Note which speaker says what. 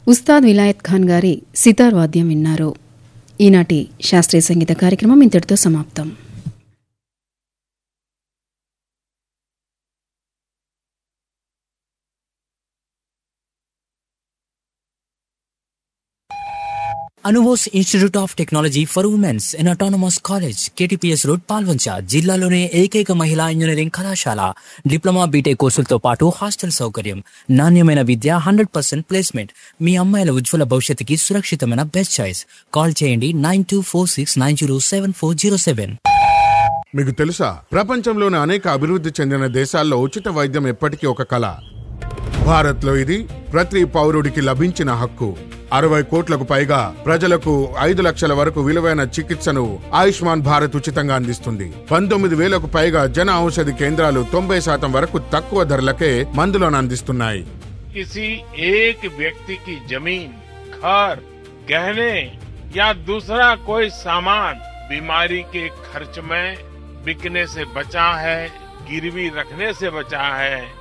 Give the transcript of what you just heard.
Speaker 1: ఉస్తాద్ విలాయత్ ఖాన్ గారి సితార్ వాద్యం విన్నారు. ఈనాటి శాస్త్రీయ సంగీత కార్యక్రమం ఇంతటితో సమాప్తం.
Speaker 2: Anubose institute of technology for women's in autonomous college, KTPS road, Palvancha. జిల్లాలోనే ఏకైక మహిళా ఇంజనీరింగ్ కళాశాల. డిప్లొమా బీటెక్ కోర్సులతో పాటు హాస్టల్ సౌకర్యం, నాణ్యమైన విద్య, 100% ప్లేస్మెంట్. మీ అమ్మాయిల ఉజ్వల భవిష్యత్తుకి సురక్షితమైన బెస్ట్ చాయిస్. కాల్ చేయండి 9246907407.
Speaker 3: మీకు తెలుసా, ప్రపంచంలోని అనేక అభివృద్ధి చెందిన దేశాల్లో ఉచిత వైద్యం ఎప్పటికీ ఒక కళ. భారత్లో ఇది ప్రతి పౌరుడికి లభించిన హక్కు. 60 కోట్లకు పైగా ప్రజలకు 5 లక్షల వరకు విలువైన చికిత్సను ఆయుష్మాన్ భారత్ ఉచితంగా అందిస్తుంది. 19,000కు పైగా జన ఔషధి కేంద్రాలు 90% వరకు తక్కువ ధరలకే మందులను అందిస్తున్నాయి.
Speaker 4: किसी एक व्यक्ति की जमीन, घर, गहने या दूसरा कोई सामान बीमारी के खर्च में बिकने से बचा है, गिरवी रखने से बचा है.